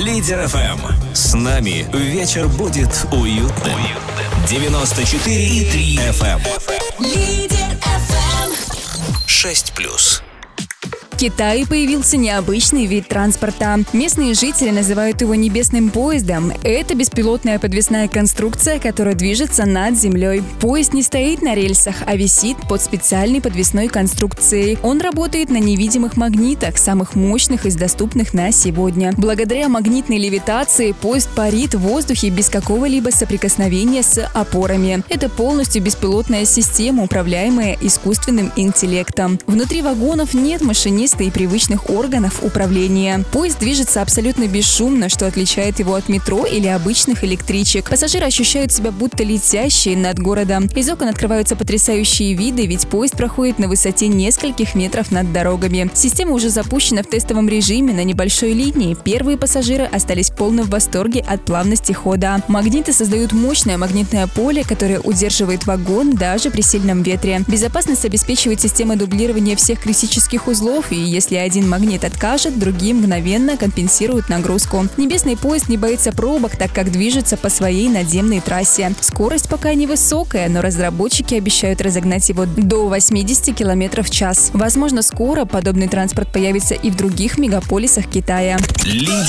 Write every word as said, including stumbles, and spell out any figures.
Лидер эф эм. С нами вечер будет уютным. девяносто четыре и три эф эм. Лидер эф эм. шесть плюс. В Китае появился необычный вид транспорта. Местные жители называют его небесным поездом. Это беспилотная подвесная конструкция, которая движется над землей. Поезд не стоит на рельсах, а висит под специальной подвесной конструкцией. Он работает на невидимых магнитах, самых мощных из доступных на сегодня. Благодаря магнитной левитации поезд парит в воздухе без какого-либо соприкосновения с опорами. Это полностью беспилотная система, управляемая искусственным интеллектом. Внутри вагонов нет машинистов и привычных органов управления. Поезд движется абсолютно бесшумно, что отличает его от метро или обычных электричек. Пассажиры ощущают себя будто летящие над городом. Из окон открываются потрясающие виды, ведь поезд проходит на высоте нескольких метров над дорогами. Система уже запущена в тестовом режиме на небольшой линии. Первые пассажиры остались в полном восторге от плавности хода. Магниты создают мощное магнитное поле, которое удерживает вагон даже при сильном ветре. Безопасность обеспечивает система дублирования всех критических узлов, и если один магнит откажет, другие мгновенно компенсируют нагрузку. Небесный поезд не боится пробок, так как движется по своей надземной трассе. Скорость пока невысокая, но разработчики обещают разогнать его до восьмидесяти километров в час. Возможно, скоро подобный транспорт появится и в других мегаполисах Китая. Лидер